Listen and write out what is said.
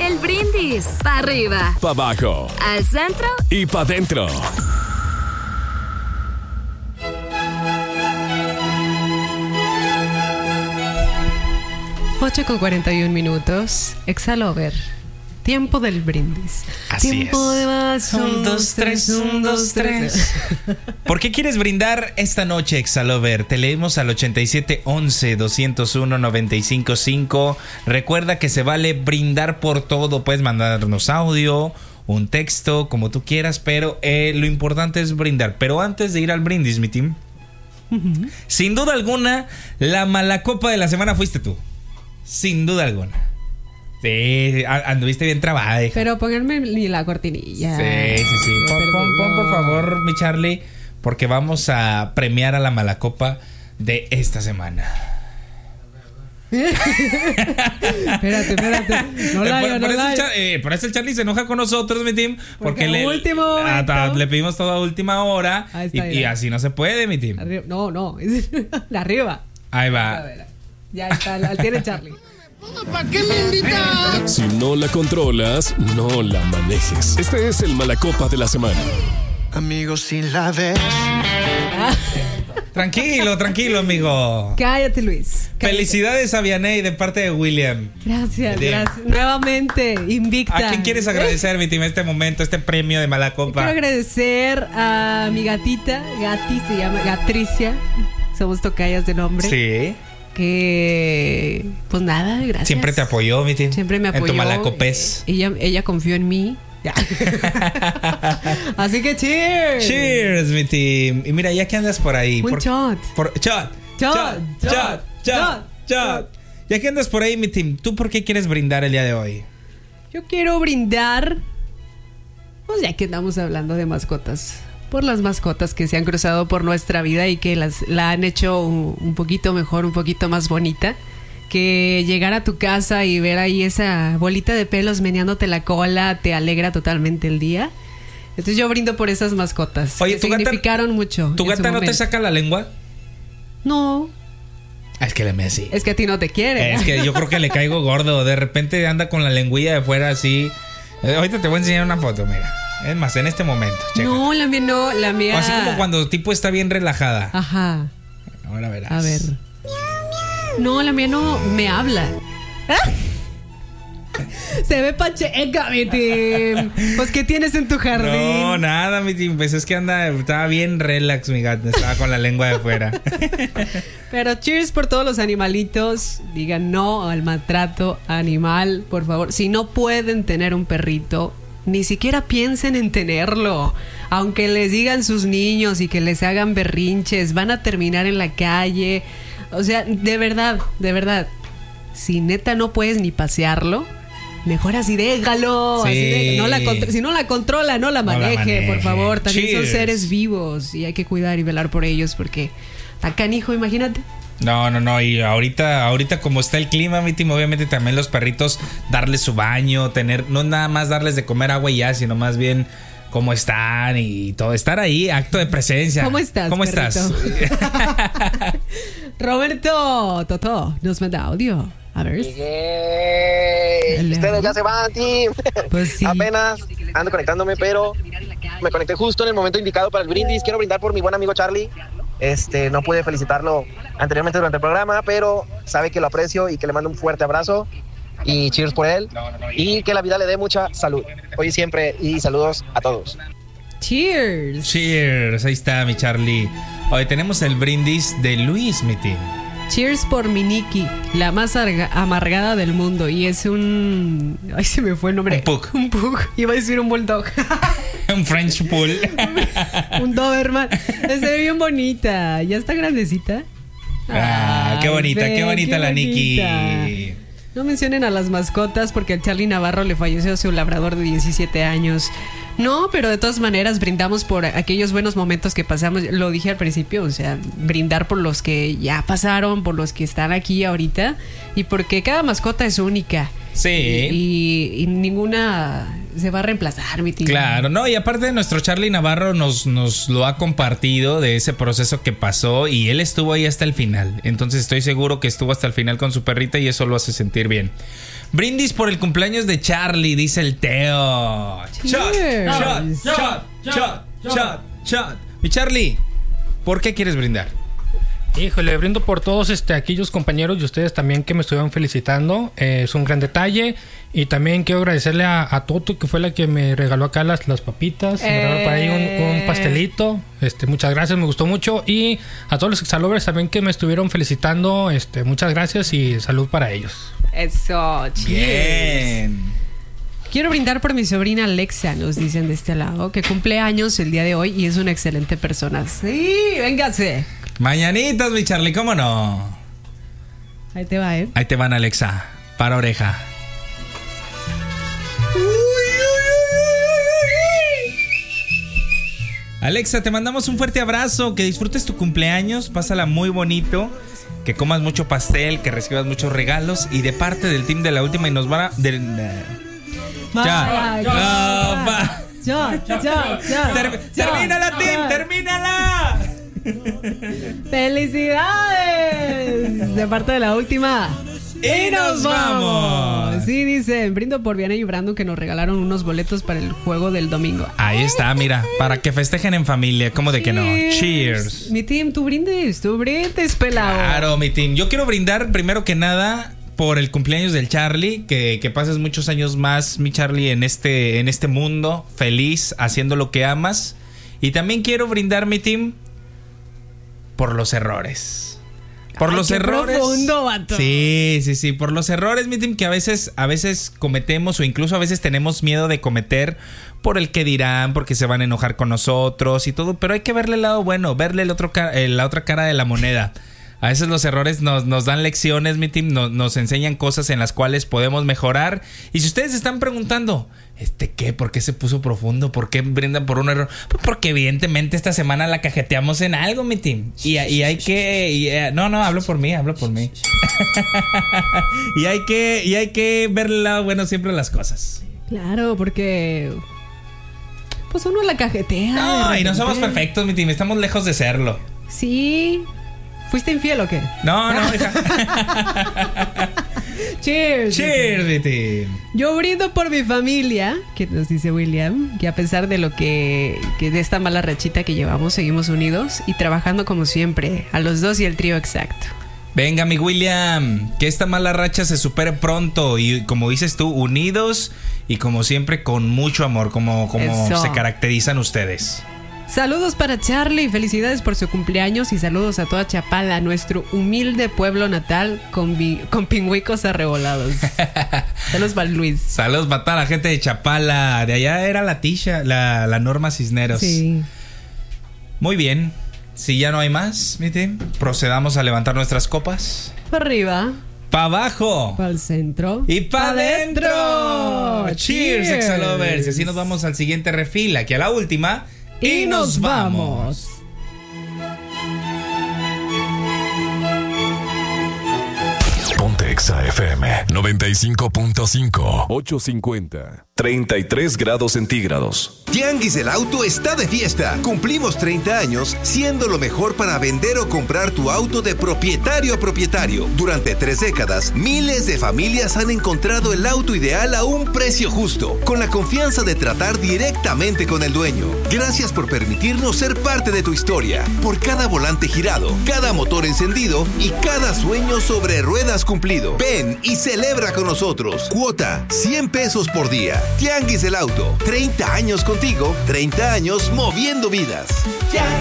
El brindis. Pa' arriba. Pa' abajo. Al centro. Y pa' dentro. Ocho con 41 minutos. Exhalover. Tiempo del brindis. Así Tiempo es. de vaso. 1, 2, 3, 1, 2, 3. ¿Por qué quieres brindar esta noche, Exhalover? Te leemos al 8711-201-955. Recuerda que se vale brindar por todo. Puedes mandarnos audio, un texto, como tú quieras, pero lo importante es brindar. Pero antes de ir al brindis, mi team, sin duda alguna, la malacopa de la semana fuiste tú. Sin duda alguna. Sí, anduviste bien trabada, hija. Pero ponerme ni la cortinilla. Sí. Pon, por favor, mi Charlie, porque vamos a premiar a la malacopa de esta semana. Espérate. No la por eso el Charlie se enoja con nosotros, mi team. Porque le pedimos todo a última hora. Y así no se puede, mi team. Arriba. No. De arriba. Ahí va. A ver, ya está, la tiene Charlie. ¿Para qué me invitas? Si no la controlas, no la manejes. Este es el Malacopa de la semana. Amigos, si la ves. Tranquilo, amigo. Cállate, Luis. Felicidades a Vianey de parte de William. Gracias. Nuevamente, invicta. ¿A quién quieres agradecer, mi team, este momento, este premio de malacopa? Quiero agradecer a mi gatita. Gati se llama Gatricia. Somos tocayas de nombre. Sí. Que pues nada, gracias. Siempre te apoyó, mi team. Siempre me apoyó. En tu malacopés. Ella confió en mí. Ya. Así que cheers. Cheers, mi team. Y mira, ya que andas por ahí. Shot. Shot. Ya que andas por ahí, mi team, ¿tú por qué quieres brindar el día de hoy? Yo quiero brindar, pues ya que andamos hablando de mascotas, por las mascotas que se han cruzado por nuestra vida y que la han hecho un poquito mejor, un poquito más bonita. Que llegar a tu casa y ver ahí esa bolita de pelos meneándote la cola te alegra totalmente el día. Entonces yo brindo por esas mascotas. Oye, que significaron mucho. ¿Tu gata no te saca la lengua? No. Es que le me así. Es que a ti no te quiere. Es que yo creo que le caigo gordo. De repente anda con la lengüilla de fuera así. Ahorita te voy a enseñar una foto, mira. Es más, en este momento. Chécate. No, la mía no. La mía. O así como cuando tipo está bien relajada. Ajá. Ahora verás. A ver. No, la mía no me habla. Se ve pacheca, mi team. Pues, ¿qué tienes en tu jardín? No, nada, mi team. Pues es que estaba bien relax, mi gata. Estaba con la lengua de fuera. Pero cheers por todos los animalitos. Digan no al maltrato animal, por favor. Si no pueden tener un perrito, ni siquiera piensen en tenerlo. Aunque les digan sus niños y que les hagan berrinches, van a terminar en la calle. O sea, de verdad, si neta no puedes ni pasearlo, mejor así déjalo. Sí. Si no la controla, no la maneje, por favor. También Cheers. son seres vivos y hay que cuidar y velar por ellos porque está canijo, imagínate. No. Y ahorita como está el clima, mi team, obviamente también los perritos, darles su baño, no nada más darles de comer agua y ya, sino más bien cómo están y todo. Estar ahí, acto de presencia. ¿Cómo estás, perrito? Roberto Toto nos manda audio. A ver. Ustedes ya se van, team. Pues sí. Apenas ando conectándome, pero me conecté justo en el momento indicado para el brindis. Quiero brindar por mi buen amigo Charlie. No pude felicitarlo anteriormente durante el programa, pero sabe que lo aprecio y que le mando un fuerte abrazo. Y cheers por él. Y que la vida le dé mucha salud. Hoy y siempre. Y saludos a todos. Cheers. Ahí está, mi Charlie. Hoy tenemos el brindis de Luis, mi team. Cheers por mi Nikki, la más amargada del mundo. Y es un... Ay, se me fue el nombre. Un pug. Iba a decir un bulldog. Un French Bull. Un Doberman. Se ve bien bonita. Ya está grandecita. Qué bonita la Nikki. No mencionen a las mascotas porque al Charlie Navarro le falleció su labrador de 17 años. No, pero de todas maneras brindamos por aquellos buenos momentos que pasamos. Lo dije al principio, o sea, brindar por los que ya pasaron, por los que están aquí ahorita y porque cada mascota es única. Sí. Y ninguna se va a reemplazar, mi tío. Claro, no, y aparte nuestro Charlie Navarro nos lo ha compartido de ese proceso que pasó y él estuvo ahí hasta el final. Entonces estoy seguro que estuvo hasta el final con su perrita y eso lo hace sentir bien. Brindis por el cumpleaños de Charlie, dice el Teo. Shot, shot. Mi Charlie, ¿por qué quieres brindar? Híjole, brindo por todos aquellos compañeros y ustedes también que me estuvieron felicitando. Es un gran detalle. Y también quiero agradecerle a Toto, que fue la que me regaló acá las papitas. Me regaló para ahí un pastelito. Muchas gracias, me gustó mucho. Y a todos los exalovers también que me estuvieron felicitando. Muchas gracias y salud para ellos. Eso, cheers. Bien. Quiero brindar por mi sobrina Alexa, nos dicen de este lado, que cumple años el día de hoy y es una excelente persona. Sí, véngase. Mañanitas, mi Charlie, ¿cómo no? Ahí te va, Ahí te van, Alexa. Para oreja. Alexa, te mandamos un fuerte abrazo. Que disfrutes tu cumpleaños. Pásala muy bonito. Que comas mucho pastel. Que recibas muchos regalos. Y de parte del team de La Última y nos van a... ¡Termínala, team! ¡Termínala! ¡Felicidades! De parte de La Última. ¡Y nos vamos! Sí, dicen, brindo por Viana y Brandon que nos regalaron unos boletos para el juego del domingo. Ahí está, mira, para que festejen en familia. ¿Cómo de que no? Cheers. Mi team, tú brindes, pelado. Claro, mi team. Yo quiero brindar primero que nada por el cumpleaños del Charlie. Que pases muchos años más, mi Charlie, en este mundo, feliz, haciendo lo que amas. Y también quiero brindar, mi team, por los errores. Por los errores. Profundo, vato. Sí. Por los errores, mi team, que a veces cometemos o incluso a veces tenemos miedo de cometer por el que dirán, porque se van a enojar con nosotros y todo. Pero hay que verle el lado bueno, verle la otra cara de la moneda. A veces los errores nos dan lecciones, mi team, nos enseñan cosas en las cuales podemos mejorar. Y si ustedes están preguntando, ¿qué? ¿Por qué se puso profundo? ¿Por qué brindan por un error? Pues porque evidentemente esta semana la cajeteamos en algo, mi team. Y hay que... No, hablo por mí. y hay que verle el lado bueno siempre a las cosas. Claro, porque... pues uno la cajetea. No, y no somos perfectos, mi team. Estamos lejos de serlo. Sí... ¿Fuiste infiel o qué? No, hija. Cheers. Cheers, mi team. Yo brindo por mi familia, que nos dice William, que a pesar de lo que de esta mala rachita que llevamos, seguimos unidos y trabajando como siempre, a los dos y el trío exacto. Venga, mi William, que esta mala racha se supere pronto y, como dices tú, unidos y como siempre con mucho amor, como se caracterizan ustedes. Saludos para Charlie, felicidades por su cumpleaños y saludos a toda Chapala, nuestro humilde pueblo natal con pingüicos arrebolados. Saludos para Luis. Saludos para toda la gente de Chapala. De allá era la Tisha, la Norma Cisneros. Sí. Muy bien. Si ya no hay más, mi team, procedamos a levantar nuestras copas. Para arriba. Para abajo. Para el centro. Y para adentro. Cheers, Exalovers. Y así nos vamos al siguiente refil, aquí a La Última. Y nos vamos. Ponte Exa FM 95.5 850. 33 grados centígrados. Tianguis del Auto está de fiesta. Cumplimos 30 años siendo lo mejor para vender o comprar tu auto de propietario a propietario. Durante 3 décadas, miles de familias han encontrado el auto ideal a un precio justo, con la confianza de tratar directamente con el dueño. Gracias por permitirnos ser parte de tu historia. Por cada volante girado, cada motor encendido y cada sueño sobre ruedas cumplido. Ven y celebra con nosotros. Cuota, 100 pesos por día. Tianguis del Auto, 30 años contigo, 30 años moviendo vidas.